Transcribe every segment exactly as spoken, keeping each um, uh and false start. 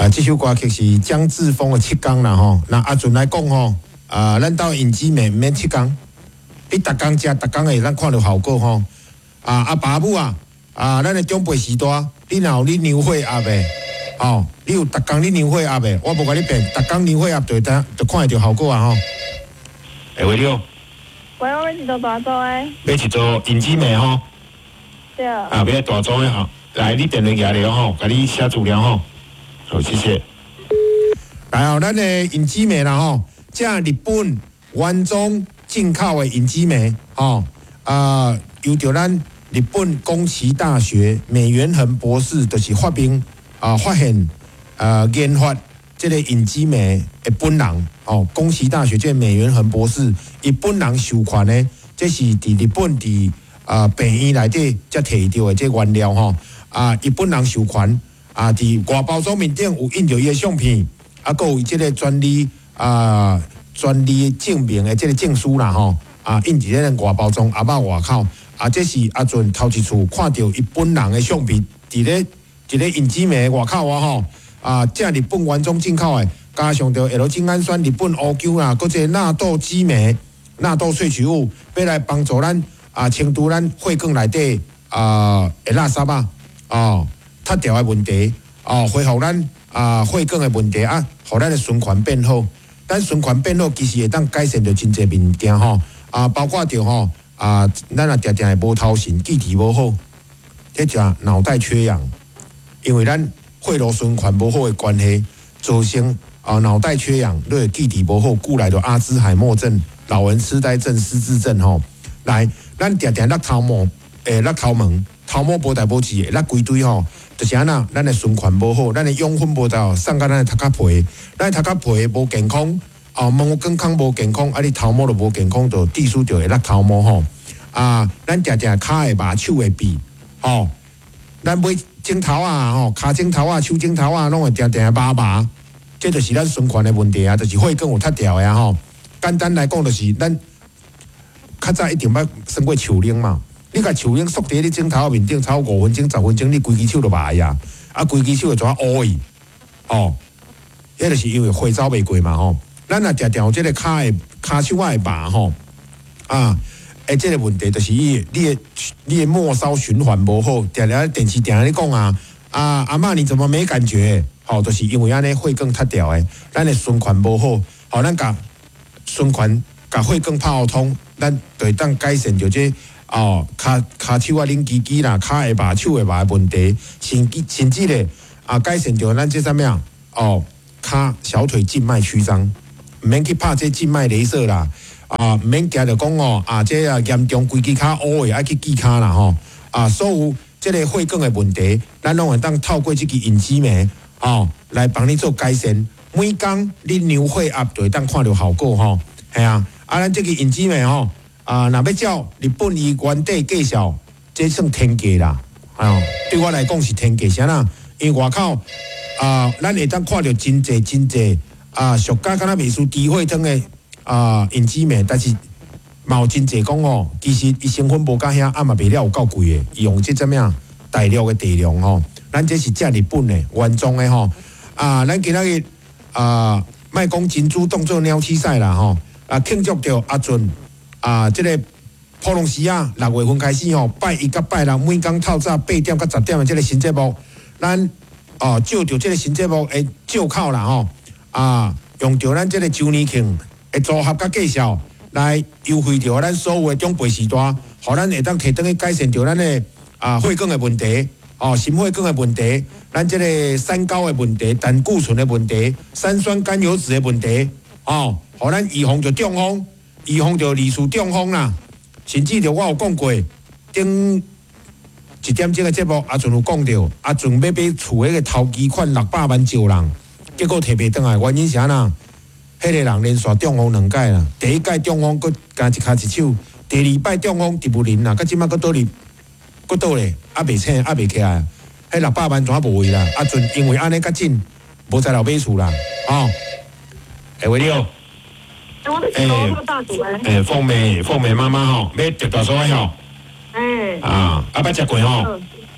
啊，这首歌曲是江志峰的《七工》啦吼。那阿俊来讲吼，啊，咱到引子妹毋免七工，你逐工食，逐工会咱看到效果吼。啊，阿爸母啊，啊，咱的长辈时代，你若有你牛血压的，吼，你有逐工你牛血压的，我无甲你骗，逐工牛血压就得就看会到效果啊吼。会会了。 喂，我要一座大组的。 要一座引子妹吼。 对。 啊，要大组的吼，来，你电话拿来吼，甲你写资料吼。好，谢谢。来哦，咱的引子梅啦吼，这日本原装进口的引子梅吼，啊，由着咱日本宫崎大学美元恒博士就是发明啊发现啊研发这个引子梅的本人哦，宫崎大学这美元恒博士伊本人授权呢，这是伫日本伫啊病院内底才摕到的这原料吼，啊，伊本人授权。啊！伫外包装面顶有印着伊的相片，啊，佮有即个专利啊，专利证明的即个证书啦吼，啊，印伫咧外包装阿嬷外口，啊，这是阿俊头一次看到伊本人的相片，伫咧伫咧印子梅外口啊吼，啊，这日本原装进口的，加上着 L 精氨酸、日本乌姜啦，佮这纳豆激酶、纳豆萃取物，要来帮助咱啊清除咱血管内底啊的垃圾啊，哦。脱掉的问题，哦，恢复咱啊血管的问题啊，互咱的循环变好。咱循环变好，其实会当改善着真侪物件吼，啊，包括着吼啊，咱也定定会无头神，记忆无好，这叫脑袋缺氧，因为咱血路循环无好的关系，造成啊脑袋缺氧，对记忆无好，故来着阿兹海默症、老人痴呆症、失智症吼。来，咱定定落头毛，诶，落头毛，头毛无代无志的，落规堆吼。就是安那，咱的循环无好，咱的养分无到，送到咱的头壳皮，咱头壳皮无健康，啊，毛健康无健康，啊，你头毛就无健康，就致使着会落头毛吼。啊，咱定定骹会麻，手会痹，吼，咱买枕头啊，吼，骹枕头啊，手枕头啊，拢会定定麻麻，这就是咱循环的问题啊，就是血管有脱掉的啊，吼。简单来讲，就是咱较早一定要算过树龄嘛。你甲树荫缩伫你枕头面顶超五分钟、十分钟，你规支手就麻呀，啊，规支手会怎乌去？哦，迄就是因为血走袂过嘛吼。咱若定定有即个骹的骹手仔会麻吼，啊，诶，即个问题就是伊你的你的末梢循环无好，定定电视定咧讲啊，啊阿嬷你怎么没感觉？吼、哦，就是因为安尼血管脱掉的，咱的循环无好，吼、哦，咱甲循环甲血管拍互通，咱就会当改善着即。哦，骹骹手啊，冷吱吱啦，骹会麻、手会麻的问题，甚至甚至咧啊，改善着咱这啥物啊？哦，骹小腿静脉曲张，毋免去拍这静脉雷射啦，啊，毋免惊着讲哦，啊，这啊严重规支骹乌的，爱去记骹啦吼，啊，所有这个血管的问题，咱拢会当透过这个引子酶哦，来帮你做改善。每工你量血压就会当看到效果吼，系啊，啊，咱这个引子酶吼。啊，若要照日本伊原底介绍，这算天价啦。啊，对我来讲是天价，啥啦？因为外口啊，咱会当看到真济真济啊，俗家敢若袂输低血糖的啊引子酶，但是嘛有真济讲哦，其实伊成分无甲遐，啊嘛卖了有够贵的，伊用这怎么样大量的地量吼，咱这是正日本的原装的吼。啊，咱今仔日啊，卖讲珍珠当做鸟鼠屎啦吼，啊庆祝着阿俊。啊，这个普隆西亚六月份开始吼，拜一到拜六每工透早八点到十点的这个新节目，咱哦照着这个新节目的照口啦吼，啊用着咱这个周年庆的组合甲介绍来优惠着咱所有的长辈时代，互咱会当摕转去改善着咱的啊血管的问题，哦心血管的问题，咱这个三高的问题、胆固醇的问题、三酸甘油脂的问题，哦，互咱预防着中风。预防着二次中风啦，甚至着我有讲过，顶一点钟个节目，阿俊有讲着，阿俊要买厝迄个头期款六百万借人，结果摕袂倒来，原因是安那？迄个人连续中风两届啦，第一届中风，佮加一骹一手，第二摆中风直不灵啦，佮即摆佮倒哩，佮倒咧，还袂醒，还袂起来，迄六百万怎无去啦？阿俊因为安尼较紧，无再来买厝啦，哦，会为了。 诶， 诶，凤梅，凤梅妈妈吼，要食大寿吼， 诶， 啊，啊，捌食过吼，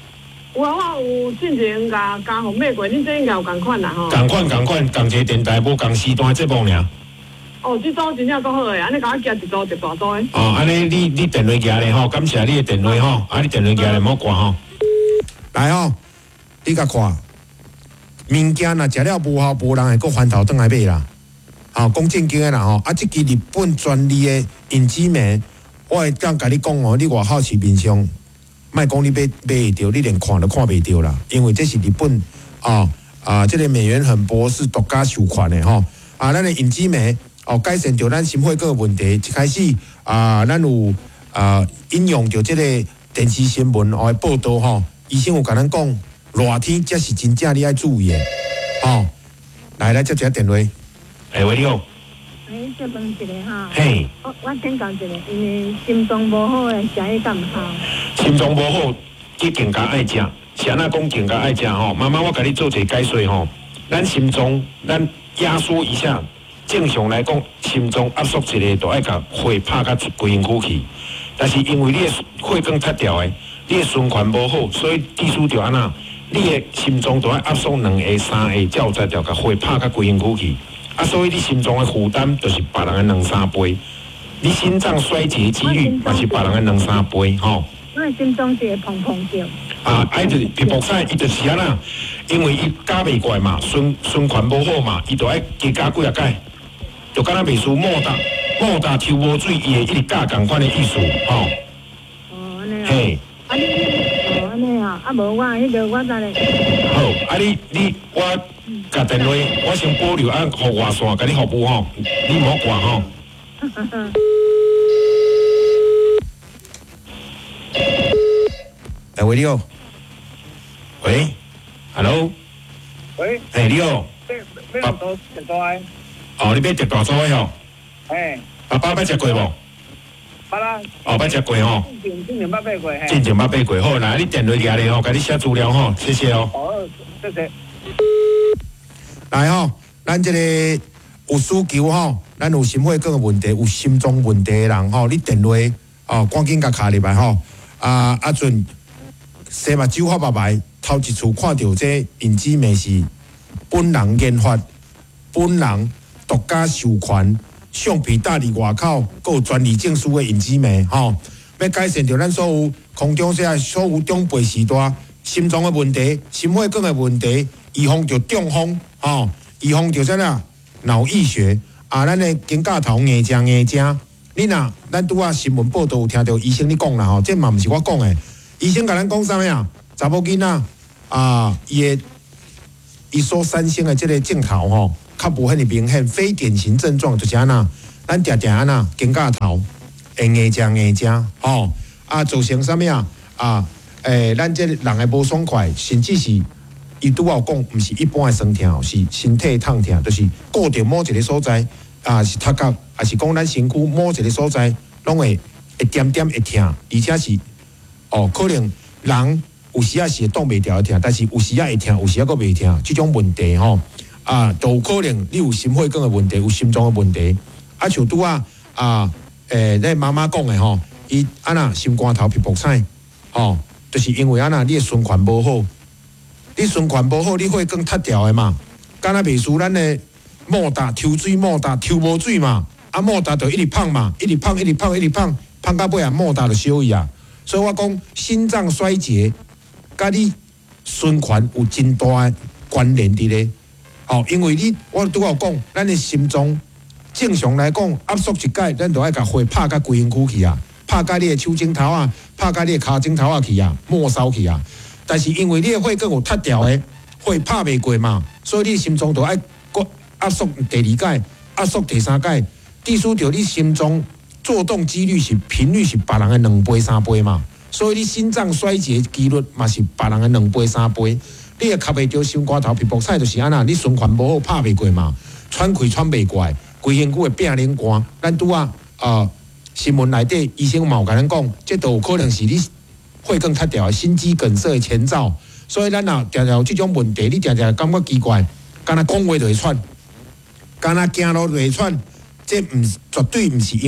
有啊，我有进前甲家互买过，恁这应该有共款啦吼。 共款共款，共一个电台，无共时段节目尔。 哦，这组真正够好诶，安尼甲我寄一组一大组诶。 哦，安尼你你电话寄咧吼，感谢你的电话吼，啊你电话寄咧莫挂吼。来吼，你甲看，物件若食了无效，无人会搁翻头转来买啦。哦，讲正经诶啦吼，啊，即支日本专利诶银子棉，我会当甲你讲哦，你外口市面上，莫讲你买买会着，你连看都看袂着啦，因为这是日本啊啊，这个美元很博士独家授权诶吼，啊，咱诶银子棉哦，改善着咱心血管问题，一开始啊，咱有啊引用着这个电视新闻哦报道吼，医生有甲咱讲，热天才是真正你爱注意诶，吼，来来接一下电话。哎，喂，你好。 哎，这问一个哈。 嘿。 我我请教一个，因为心脏无好诶，食迄敢毋好？ 心脏无好，你更加爱食。是安那讲更加爱食吼？妈妈，我甲你做一个解说吼。咱心脏，咱压缩一下。正常来讲，心脏压缩一个，就爱甲血拍甲规身躯去。但是因为你的血管塌掉诶，你的循环无好，所以技术就安那。你的心脏就爱压缩两下、三下，才有才调甲血拍甲规身躯去。啊，所以你心脏的负担就是别人的两三倍，你心脏衰竭几率嘛是别人的两三倍，吼。 因为心脏是会砰砰叫。 啊，啊，就是皮肤晒，伊就是安那，因为伊加袂过嘛，循循环无好嘛，伊就爱加加几啊届，就敢若袂输莫达，莫达抽无水，伊会一直加共款的意思，吼。 哦，安尼啊。 嘿。 啊你，哦安尼啊，啊无我迄个我知咧。 好，啊你你我。甲电话，我先保留啊，互外线，甲你服务吼，你莫挂吼。哎，喂，你好。喂 ，Hello。 喂。 哎，你好。 买买多食大诶。 哦，你买食大组诶吼。 嘿。 爸爸捌食过无？ 捌啦。 哦，捌食过吼。 之前之前捌买过嘿。 之前捌买过，好，来你电话寄咧吼，甲你写资料吼，谢谢哦。 哦，谢谢。 来吼，咱这个有需求吼，咱有心血管的问题，有心脏问题的人吼，你电话哦，赶紧甲卡入来吼。啊，啊阵洗目睭发白白，头一次看到这银子棉是本人研发，本人独家授权，橡皮搭伫外口，佮有专利证书的银子棉吼，要改善着咱所有空中下所有长辈时代心脏的问题、心血管的问题。预防着中风，吼、哦，预防着啥啦？脑溢血啊！咱的肩胛头硬正硬正，你若咱拄啊新闻报道有听到医生你讲啦吼，这嘛毋是我讲的，医生甲咱讲啥物啊？查某囡仔啊，伊的伊所产生的这个镜头吼，较无遐尼明显，非典型症状就是安那，咱定定安那肩胛头会硬正硬正，吼啊，造成啥物啊？啊，诶、欸，咱这人的无爽快，甚至是。伊拄好讲，毋是一般的酸痛，是身体痛痛，就是固定某一个所在，啊是头壳，还是讲咱身躯某一个所在，拢会会点点会痛，而且是哦，可能人有时啊是会挡袂牢痛，但是有时啊会痛，有时啊佫袂痛，即种问题吼，啊，都有可能你有心血管的问题，有心脏的问题，啊，像拄啊啊，诶，咱妈妈讲的吼，伊安那心肝头皮肤菜，吼，就是因为安那你的循环无好。你循环无好，你血管塌掉的嘛，敢若袂输咱的莫达抽水莫达抽无水嘛，啊莫达就一直胖嘛，一直胖一直胖一直胖，胖到尾啊莫达就烧伊啊，所以我讲心脏衰竭，甲你循环有真大的关联伫咧，哦，因为你我拄好讲，咱的心脏正常来讲压缩一届，咱就爱甲血拍甲规身躯去啊，拍甲你的手指头啊，拍甲你的骹指头啊去啊，末梢去啊。但是因为你的血管有塌掉的，血拍袂过嘛，所以你心脏就爱压缩第二届，压缩第三届，意思着你心脏做动几率是频率是别人的两倍三倍嘛，所以你心脏衰竭几率嘛是别人的两倍三倍。你也吸袂着心肝头皮肤菜就是安那，你循环无好拍袂过嘛，喘气喘袂过来，规身躯会变冷寒。咱拄啊啊新闻内底医生嘛有甲咱讲，这都有可能是你。血管塌掉，心肌梗塞的前兆，所以咱若常常有这种问题，你常常感觉奇怪，敢若讲话就会喘，敢若行路就会喘，这唔绝对唔是因为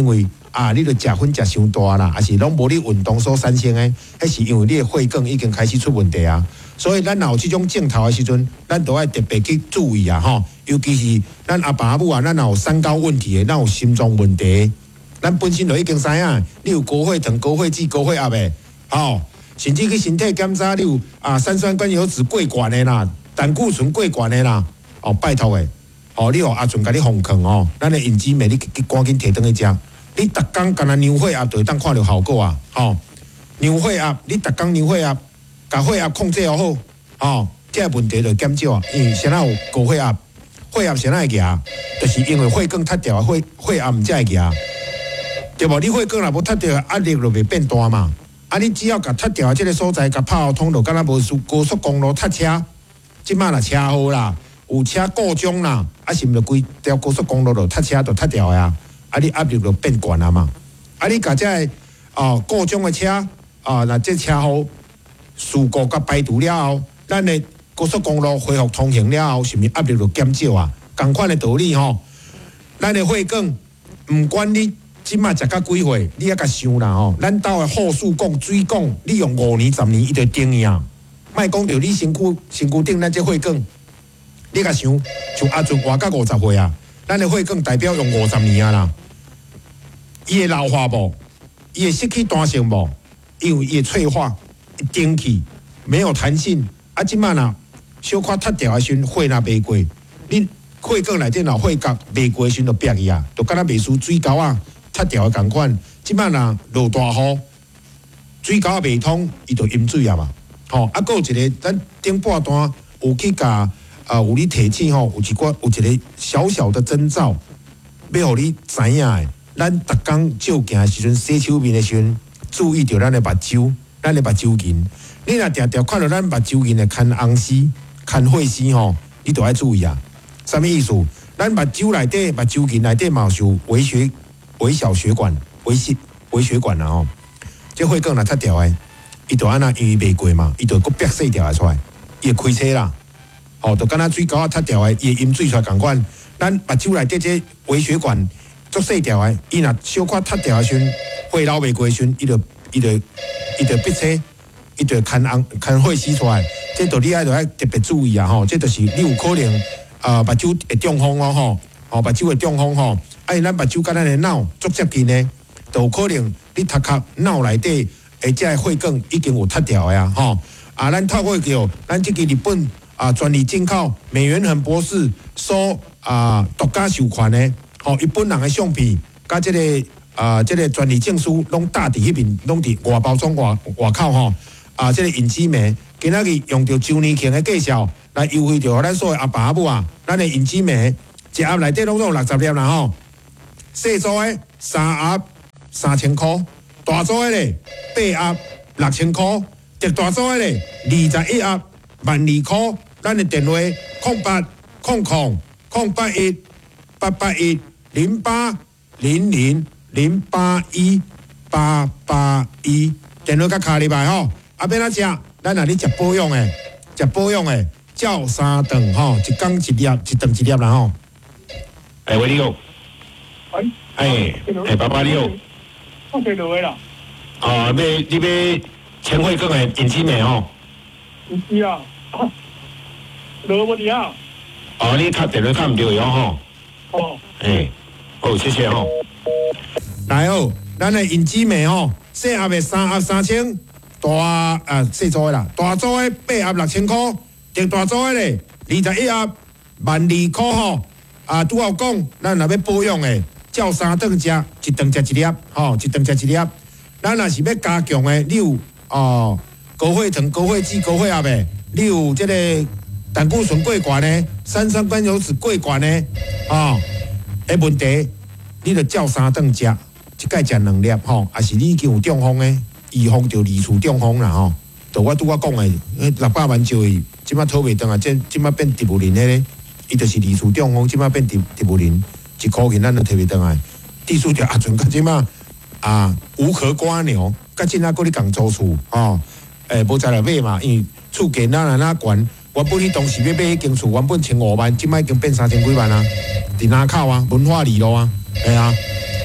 啊，你著食薰食伤大啦，还是拢无你运动所产生的，迄是因为你的血管已经开始出问题啊。所以咱若有即种镜头的时阵，咱都要特别去注意啊吼。尤其是咱阿爸阿母啊，咱若有三高问题的，咱有心脏问题的，咱本身就已经知影，你有高血糖、高血脂、高血压的，吼，甚至去身体检查，你有啊三酸甘油脂过悬的啦，胆固醇过悬的啦，哦，拜托的，哦，你互阿俊甲你封坑哦，咱的银子妹你赶紧摕转去食。你逐工干那牛血压就会当看到效果啊！吼、哦，牛血压，你逐工牛血压，甲血压控制好，哦，这问题就减少啊。因为谁哪有高血压，血压谁哪会压？就是因为血管塌掉，血血压唔才会压，对无？你血管若无塌掉，压力就袂变大嘛。啊，你只要甲塌掉这个所在，甲拍通就敢若无高速公路塌车，即摆若车祸啦，有车故障啦，啊是毋是规条高速公路就塌车就塌掉呀？啊，你压力就变悬啊嘛！啊，你甲这个哦故障的车啊，那这车祸事故甲排除了后，咱的高速公路恢复通行了后，是毋是压力就减少啊？同款的道理吼，咱的血管，毋管你即摆食到几岁，你也甲想啦吼，咱兜的护士讲、水讲，你用五年、十年，伊就定去啊！莫讲着你身躯身躯顶咱这血管，你甲想，像阿俊活到五十岁啊，咱的血管代表用五十年啊啦。伊会老化无？伊会失去弹性无？因为伊会脆化、顶起，没有弹性。啊，即摆若小可塌掉的时阵，血若袂过，你血管内底若血角袂过的时阵就瘪去啊，就敢若袂输水沟啊塌掉的共款。即摆若落大雨，水沟袂通，伊就淹水啊嘛。吼、哦，啊，还有一个，咱顶半段有去甲啊，有你提醒吼，有一寡有一个小小的征兆，要互你知影的。咱逐工照镜的时阵，洗手面的时阵，注意着咱的目睭，咱的目睭筋。你若常常看到咱目睭筋的看红丝、看血丝吼，你都要注意啊。什么意思？咱目睭内底、目睭筋内底嘛有微血、微小血管、微血、微血管啊吼。这血管若塌掉的，伊就安那因为袂过嘛，伊就佫瘪细条出来，伊会开车啦。吼、哦，就敢若水沟啊塌掉的，伊会淹水出来共款。咱目睭内底这微血管。足细条的，伊若小可塌掉的时阵，血流袂过的时阵，伊就伊就伊就闭车，伊就牵红牵血丝出来，这道你爱就爱特别注意啊吼，这就是你有可能啊目睭会中风哦吼，哦目睭会中风吼，啊因咱目睭甲咱的脑足接近呢，就有可能你头壳脑内底诶这血管已经有塌掉的啊吼，啊咱透过叫咱这个日本啊专利进口美元恒博士所啊独家授权的。吼、哦，伊本人的相片，甲即、这个啊，即、这个专利证书，拢搭伫迄边，拢伫外包装外外口吼。啊，即、这个银子妹，今仔日用着周年庆的介绍来优惠着咱所有阿爸阿母啊，咱的银子妹一盒内底拢有六十粒啦吼。细组的三盒三千箍，大组的咧八盒六千箍，特大组的咧二十一盒万二箍。咱的电话空八空空空八一八八一。零八零零零八一八八一，电话甲卡入来吼，啊，要哪食？咱若咧食保养诶，食保养诶，照三顿吼，一工一粒，一顿一粒啦吼。哎，喂，你好。 喂。 哎，哎，爸爸你好。 我听到位啦。 啊，要你要千惠讲诶银子妹吼。 银子啊，落无伫啊。 哦，你卡电话卡毋对哟吼。 哦。 哎。好，谢谢吼。来哦，咱的银子妹吼，细盒的三盒三千，大啊细组的啦，大组的八盒六千块，特大组的咧二十一盒万二块吼。啊，拄好讲，咱若要保养的，照三顿食，一顿食一粒，吼，一顿食一粒。咱若是要加强的，你有哦高血糖、高血脂、高血压的，你有这个胆固醇过悬的，三酸甘油脂过悬的，哦。诶，问题，你着照三顿食，一摆食两粒吼，还是你已经有中风诶？预防着二次中风啦吼。就我拄我讲诶，六百万就伊即摆讨袂转啊，即即摆变植物人迄个，伊就是二次中风，即摆变植植物人，一箍钱咱都摕袂转来。地主着阿俊甲即摆啊无壳瓜牛，甲即仔搁咧共租厝吼，诶无在来买嘛，因为厝价哪来哪悬。原本你当时要买迄间厝，原本千五万，即摆已经变三千几万啊！伫哪口啊？文化里路啊，系啊！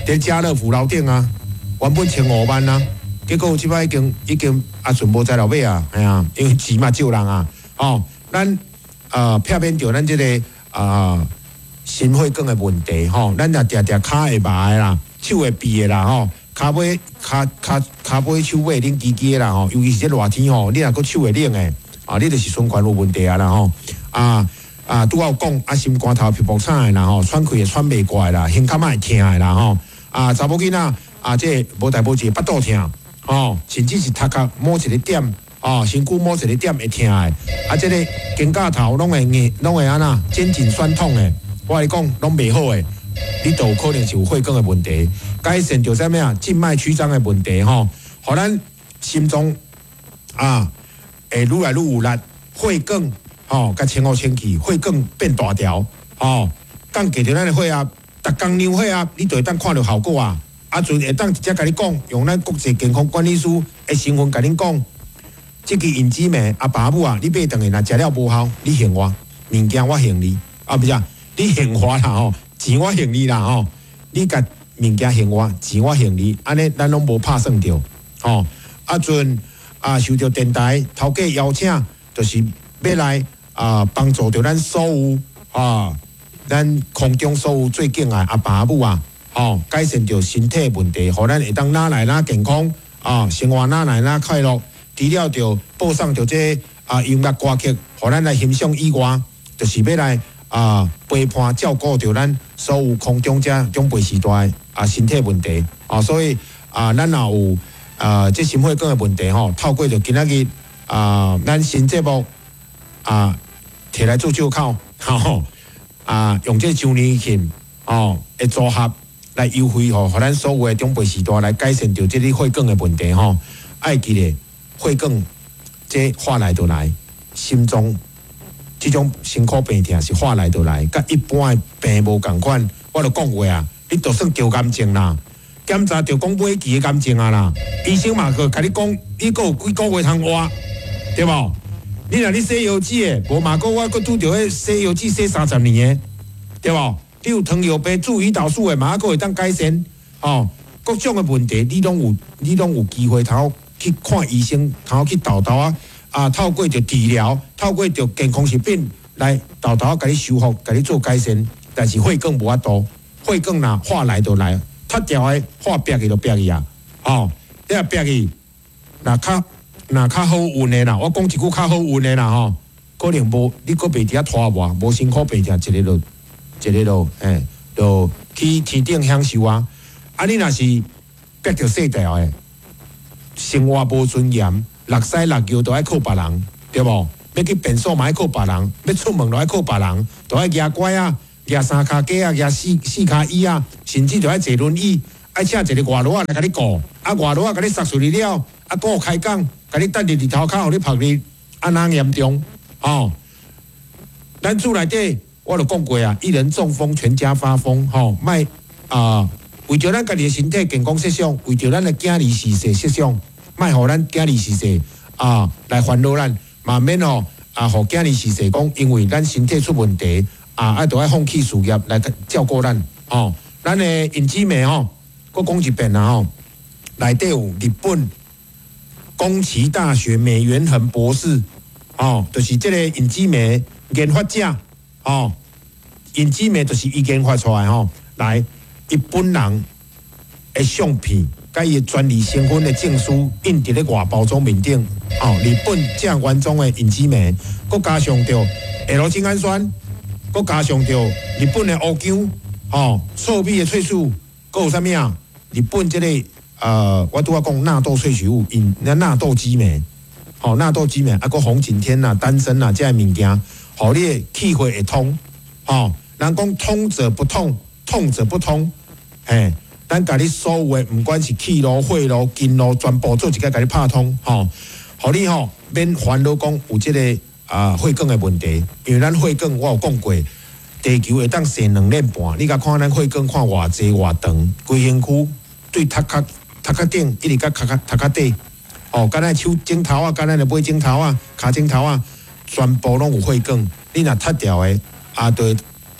在家乐福楼顶啊，原本千五万啊，结果即摆已经已经啊，全无在落尾啊，哎呀，因为钱嘛少人啊，哦，咱呃避免着咱即、這个啊心血管的问题吼、哦，咱也定定骹会麻的啦，手会痹的啦吼，骹尾骹骹骹尾手尾冷吱吱的啦吼，尤其是这热天吼，你若个手会冷的，啊，你就是循环有问题啊啦吼，啊。啊，拄好讲啊，心肝头皮肤惨的啦吼，喘气会喘袂过来啦，胸壳会痛的啦吼，啊，查某囡仔啊，这无代无志腹肚痛，哦，甚至是头壳摸一个点，哦，身躯摸一个点会痛的，啊，这个肩胛头拢会硬，拢会安那肩颈酸痛的，我跟你讲拢袂好的，你都有可能是有血管的问题，改善着啥物啊？静脉曲张的问题吼，互咱心脏啊会愈来愈有力，血管。哦，甲清好清气，血管变大条，哦，降低着咱的血压，逐工量血压，你就会当看到效果啊！啊，阵会当直接甲你讲，用咱国际健康管理师的身份甲恁讲，即支银子镁啊，爸母啊，你买顿去，若食了无效，你还我物件我还你，啊，不是啊，你还我啦吼，钱我还你啦吼，你甲物件还我，钱我还你，安尼咱拢无拍算着，哦，啊阵啊受到电台头家邀请，就是要来。啊，帮助着咱所有啊，咱空中所有最敬爱阿爸母啊，哦，改善着身体问题，互咱会当哪来哪健康啊，生活哪来哪快乐。除了着播送着这啊音乐歌曲，互咱来欣赏以外，就是要来啊陪伴照顾着咱所有空中这种陪时代啊身体问题啊，所以啊，咱也有啊这心血管的问题吼，透过着今仔日啊咱新节目啊。摕来做借口，吼啊，用这周年庆哦的组合来优惠吼，互咱所有的长辈时代来改善掉这啲血管的问题吼。爱记咧，血管这话来就来，心脏这种辛苦病痛是话来就来，甲一般的病无共款。我就讲过啊，你就算得癌症啦，检查着讲尾期的癌症啊啦，医生嘛个甲你讲，你个有几个月通活，对无？你若你洗油脂的，无嘛个我搁拄着迄洗油脂洗三十年的，对无？你有糖尿病、注胰岛素的，嘛个会当改善，哦，各种的问题你拢有，你拢有机会头去看医生，头去豆豆啊啊，透过着治疗，透过着健康食品来豆豆甲你修复，甲你做改善，但是血管无法度，血管若化来就来，塌掉的化憋去就憋去啊，哦，你若憋去，若较。若较好运的啦，我讲一句较好运的啦吼，可能无你搁袂伫遐拖磨，无辛苦病痛，一个就一个就诶，就去天顶享受啊！啊，你若是逼着世掉的，生活无尊严，六屎六尿都爱靠别人，对无？要去便所嘛爱靠别人，要出门都爱靠别人，都爱举拐啊，举三脚架啊，举四四脚椅啊，甚至就爱坐轮椅，爱请一个外劳来甲你顾，啊外劳啊甲你杀出去了，啊搁开讲。甲你等日日头壳，互你晒日，安那严重哦。咱厝内底我就讲过啊，一人中风，全家发疯吼，卖啊，为着咱家己的身体健康设想，为着咱的囝儿逝世设想，卖互咱囝儿逝世啊来烦恼咱，嘛免吼啊，互囝儿逝世讲，因为咱身体出问题啊，啊，都爱放弃事业来照顾咱哦。咱的银子妹吼，我讲一遍啊吼，内底有日本。宫崎大学美元恒博士，哦，就是这个银子镁研发者，哦，银子镁就是伊研发出来吼，来，伊本人的相片，甲伊专利成分的证书印伫咧外包装面顶，哦，日本正原装的银子镁，佮加上着 L 精氨酸，佮加上着日本的乌姜，哦，臭美的萃取，佮有啥物啊？日本这个。呃，我拄仔讲纳豆萃取物，因那纳豆激酶，吼、哦、纳豆激酶，啊个红景天呐、丹参呐，这物件，互你的气血会通，吼、哦，人讲通者不痛，痛者不通，嘿，咱甲你所有的，毋管是气路、血路、筋路，全部做一个甲你拍通，吼、哦，互你吼免烦恼讲有即、这个啊血管的问题，因为咱血管我有讲过，地球会当生两年半，你甲看咱血管看偌济偌长，规身躯对头壳。头壳顶一直甲头壳头壳底，哦，敢咱手指头啊，敢咱的尾指头啊、骹指头啊，全部拢有血管。你若塌掉的，啊，就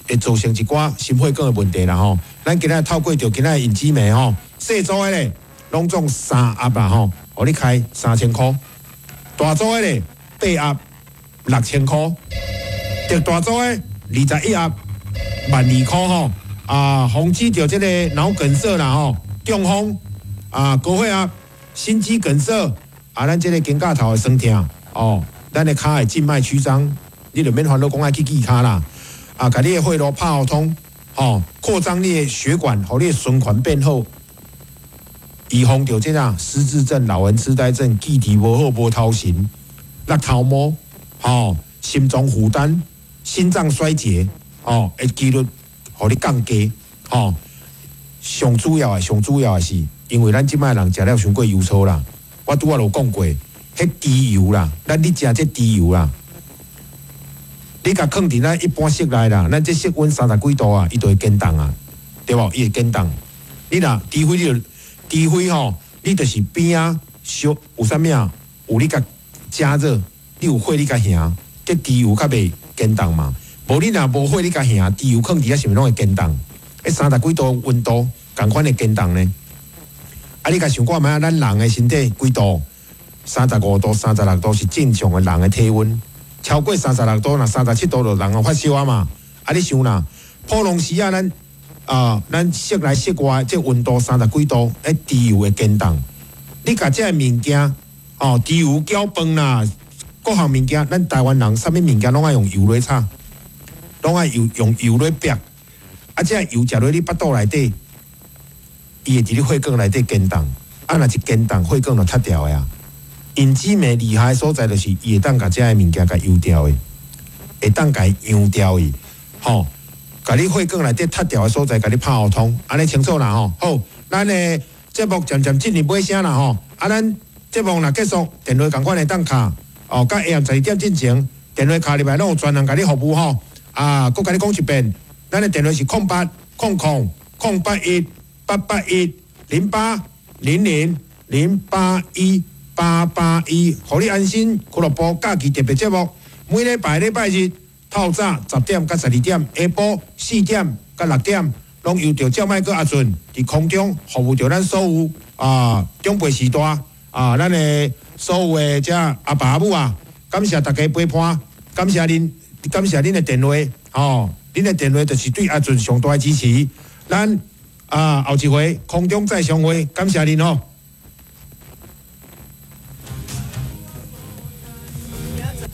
会造成一寡心血管的问题啦吼。咱今仔透过着今仔引子梅吼，细组的咧，拢总三盒啦吼，互你开三千箍；大组的咧八盒六千箍；特大组的二十一盒万二箍吼。啊，防止着这个脑梗塞啦吼，中风啊，高血压、心肌梗塞啊，咱这个肩胛头的酸痛哦，咱的骹的静脉曲张，你就免烦恼讲爱去记骹啦。啊，甲你的血路拍互通，吼，扩张你的血管，互你的循环变好，预防着这样失智症、老人痴呆症、记忆无好、无头神、落头毛，吼，心脏负担、心脏衰竭，哦，会几率互你降低，吼。上主要的、上主要的是，因为咱即摆人食了伤过油醋啦，我拄仔有讲过，迄猪油啦，咱你食这猪油啦。你甲放伫咱一般室内啦，咱这室温三十几度啊，伊就会减冻啊，对无？伊会减冻。你若除非你除非吼，你就是边啊烧有啥物啊？有你甲加热，你有火你甲行，这猪油较袂减冻嘛。无你若无火你甲行，猪油放伫遐是毋是拢会减冻？迄三十几度温度，共款的减冻呢？啊，你甲想看觅，咱人的身体几度？三十五度、三十六度是正常的人的体温。超过三十六度，那三十七度就人啊发烧啊嘛。啊，你想啦，普通时啊，咱啊，咱室内室外这温度三十几度，诶，猪油会减冻。你甲这物件，哦，猪油搅饭啦，各项物件，咱台湾人啥物物件拢爱用油来炒，拢爱用用油来煸。啊，这油食落你腹肚内底，伊会伫你血管内底减冻。啊，若是减冻，血管就塌掉的啊。引子梅厉害的所在就是，伊会当甲这个物件甲油掉的，会当甲伊扬掉的，吼，甲你血管内底塌掉的所在，甲你拍互通，安尼清楚啦吼。好，咱的节目渐渐进入尾声啦吼。啊，咱节目若结束，电话共款会当卡，哦，甲下暗十二点之前，电话卡入来，拢有专人甲你服务吼。啊，佮甲你讲一遍，咱的电话是空八空空空八一八八一零八零零零八一。八八一，互你安心俱乐部假期特别节目，每礼拜礼拜日透早十点到十二点，下晡四点到六点，拢由着赵麦哥阿俊伫空中服务着咱所有啊长辈时代啊，咱的所有的遮阿爸阿母啊，感谢大家陪伴，感谢恁，感谢恁的电话，哦，恁的电话就是对阿俊上大的支持，咱啊后一回空中再相会，感谢恁哦。